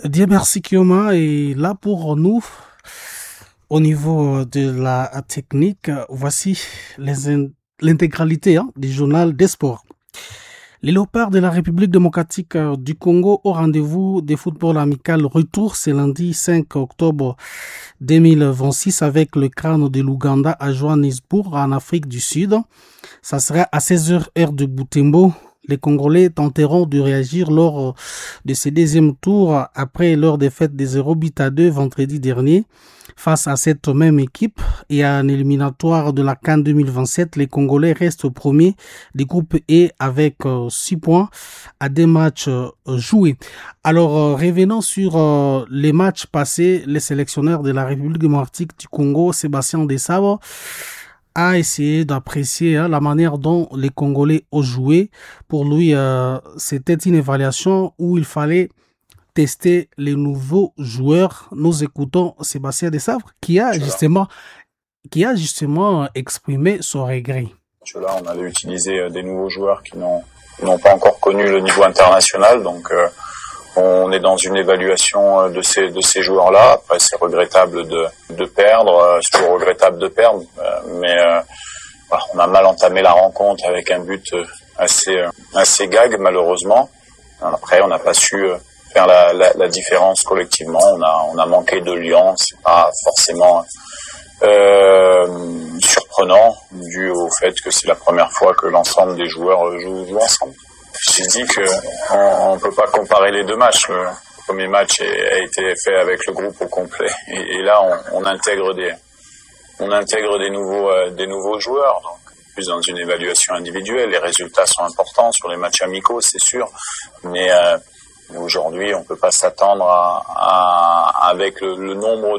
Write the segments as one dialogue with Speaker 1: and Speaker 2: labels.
Speaker 1: Dieu merci Kioma est là pour nous. Au niveau de la technique, voici l'intégralité du journal des sports. Les Léopards de la République démocratique du Congo au rendez-vous des football amical retour ce lundi 5 octobre 2026 avec le crâne de l'Ouganda à Johannesburg en Afrique du Sud. Ça sera à 16h heure de Butembo. Les Congolais tenteront de réagir lors de ce deuxième tour après leur défaite des 0-2 vendredi dernier. Face à cette même équipe et à un éliminatoire de la CAN 2027, les Congolais restent premiers du groupe E avec 6 points à 2 matchs joués. Alors, revenons sur les matchs passés. Les sélectionneurs de la République démocratique du Congo, Sébastien Desabre, a essayé d'apprécier la manière dont les Congolais ont joué. Pour lui, c'était une évaluation où il fallait tester les nouveaux joueurs. Nous écoutons Sébastien Desabre qui a justement exprimé son regret.
Speaker 2: Là, on avait utilisé des nouveaux joueurs qui n'ont pas encore connu le niveau international, donc on est dans une évaluation de ces joueurs-là. Après, c'est regrettable de perdre, c'est toujours regrettable de perdre, mais voilà, on a mal entamé la rencontre avec un but assez gag malheureusement. Après, on n'a pas su faire la différence collectivement. On a manqué de liant, c'est pas forcément surprenant dû au fait que c'est la première fois que l'ensemble des joueurs jouent ensemble. J'ai dit que on peut pas comparer les deux matchs. Le premier match a été fait avec le groupe au complet et là on intègre des nouveaux joueurs, donc plus dans une évaluation individuelle. Les résultats sont importants sur les matchs amicaux, c'est sûr, mais aujourd'hui, on peut pas s'attendre avec le nombre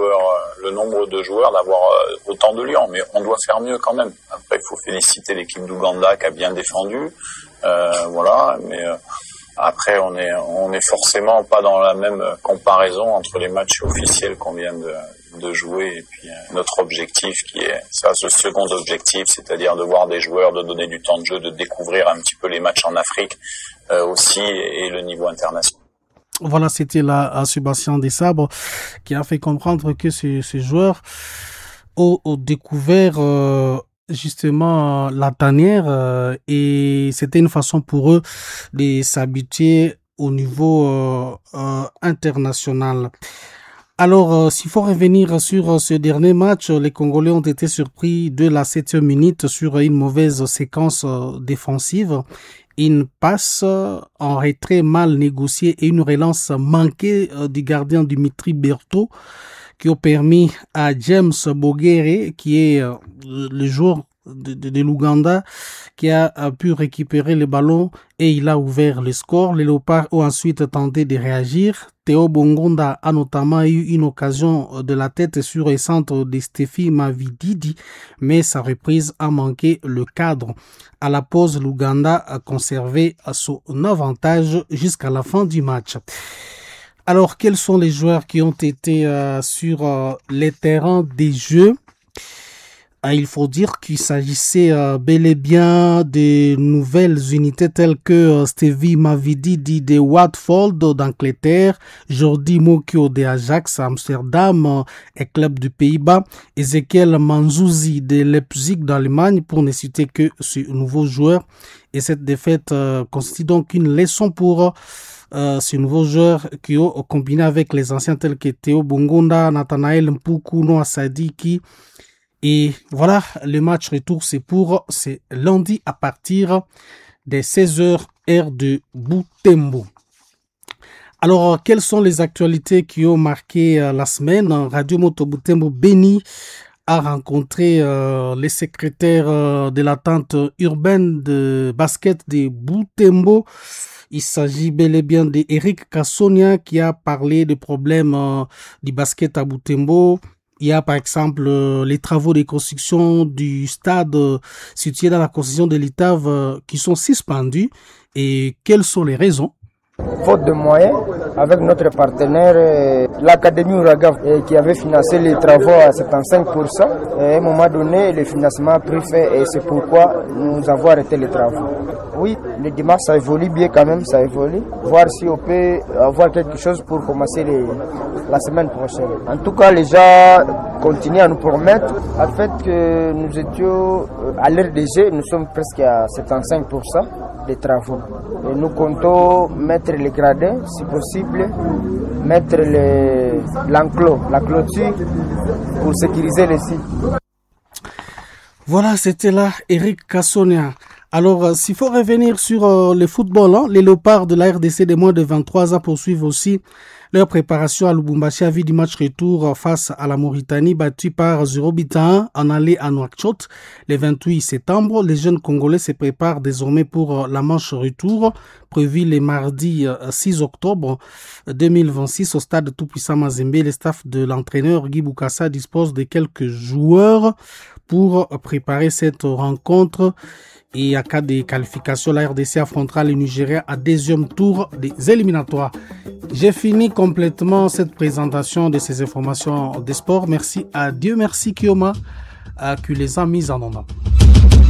Speaker 2: de joueurs d'avoir autant de lions, mais on doit faire mieux quand même. Après, il faut féliciter l'équipe d'Ouganda qui a bien défendu, voilà. Mais après, on est forcément pas dans la même comparaison entre les matchs officiels qu'on vient de jouer et puis notre objectif qui est ça, ce second objectif, c'est-à-dire de voir des joueurs, de donner du temps de jeu, de découvrir un petit peu les matchs en Afrique aussi et le niveau international.
Speaker 1: Voilà, c'était là Sébastien Desabre qui a fait comprendre que ces joueurs ont découvert justement la tanière et c'était une façon pour eux de s'habituer au niveau international. Alors, s'il faut revenir sur ce dernier match, les Congolais ont été surpris de la 7e minute sur une mauvaise séquence défensive. Une passe en retrait mal négociée et une relance manquée du gardien Dimitri Berthaud qui ont permis à James Bogere, qui est le joueur de l'Ouganda, qui a pu récupérer le ballon et il a ouvert le score. Les Léopards ont ensuite tenté de réagir. Théo Bongonda a notamment eu une occasion de la tête sur le centre de Stéphie Mavididi, mais sa reprise a manqué le cadre. À la pause, l'Ouganda a conservé son avantage jusqu'à la fin du match. Alors, quels sont les joueurs qui ont été sur les terrains des jeux? Il faut dire qu'il s'agissait bel et bien de nouvelles unités telles que Stevie Mavididi de Watford d'Angleterre, Jordi Mokio de Ajax Amsterdam et club du Pays-Bas, Ezekiel Manzouzi de Leipzig d'Allemagne pour ne citer que ce nouveau joueur. Et cette défaite constitue donc une leçon pour ces nouveaux joueurs qui ont combiné avec les anciens tels que Théo Bongonda, Nathanaël Mpuku, Noah Sadiki. Et voilà, le match retour, c'est lundi à partir des 16h heure de Butembo. Alors, quelles sont les actualités qui ont marqué la semaine? Radio Moto Butembo Beni a rencontré les secrétaires de l'attente urbaine de basket de Butembo. Il s'agit bel et bien d'Eric Kassonia qui a parlé des problèmes du basket à Butembo. Il y a par exemple les travaux de construction du stade situé dans la concession de l'ITAV qui sont suspendus. Et quelles sont les raisons?
Speaker 3: Faute de moyens, avec notre partenaire, l'Académie Ouragan, qui avait financé les travaux à 75%, et à un moment donné, le financement a pris fin et c'est pourquoi nous avons arrêté les travaux. Oui, le dimanche, ça évolue bien quand même, ça évolue. Voir si on peut avoir quelque chose pour commencer la semaine prochaine. En tout cas, les gens continuent à nous promettre, en fait, que nous étions à l'RDG, nous sommes presque à 75% des travaux. Et nous comptons mettre les gradins, si possible, mettre l'enclos, la clôture pour sécuriser les sites.
Speaker 1: Voilà, c'était là Eric Kassonia. Alors, s'il faut revenir sur le football, les Léopards de la RDC des moins de 23 ans poursuivent aussi leur préparation à Lubumbashi à vue du match retour face à la Mauritanie battue par 0-1 en aller à Nouakchott le 28 septembre. Les jeunes Congolais se préparent désormais pour la manche retour prévue le mardi 6 octobre 2026 au stade Tout-Puissant Mazembe. Le staff de l'entraîneur Guy Boukassa dispose de quelques joueurs pour préparer cette rencontre. Et à cas de qualification, la RDC affrontera le Nigeria à deuxième tour des éliminatoires. J'ai fini complètement cette présentation de ces informations des sports. Merci à Dieu, merci Kioma, qui les a mises en ordre.